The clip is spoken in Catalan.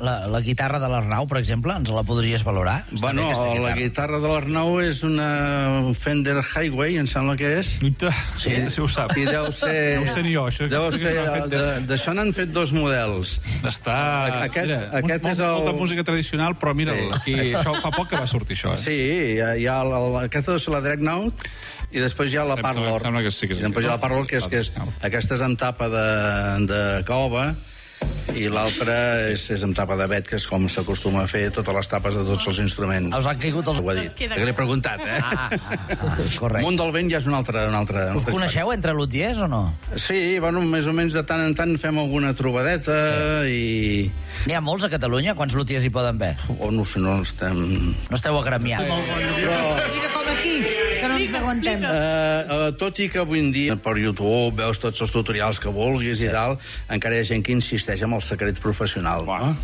la guitarra de l'Arnau, per exemple, ens la podries valorar? Bueno, la guitarra de l'Arnau és una Fender Highway, em sembla que és. Sí ho sap. I deu ser... No ho sé ni jo. D'això n'han fet 2 models. Aquest és molta música tradicional, però mira, aquí això fa poc que va sortir, això. Sí, hi ha aquesta és la Dreadnought, i després hi ha la Parlor. Després hi ha la Parlor, que aquesta és amb tapa de cova, i l'altra és amb tapa de vet, que és com s'acostuma a fer totes les tapes de tots els instruments. Us han caigut els... Ho ha dit, que l'he preguntat, correcte. Munt del Vent ja és una altra... Us coneixeu entre lutiers o no? Sí, bueno, més o menys de tant en tant fem alguna trobadeta i... N'hi ha molts a Catalunya? Quants lutiers hi poden haver? No sé, no estem... No esteu agremiats. Mira com aquí, que no ens aguantem. Tot i que avui en dia per YouTube veus tots els tutorials que vulguis i tal, encara hi ha gent que insisteix en el secret professional.